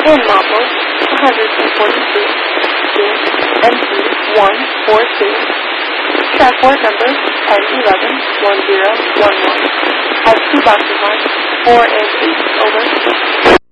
Pin model 142 to NG142. Track port number 1011-1011. Has 2 boxes marked 4 and 8. Over.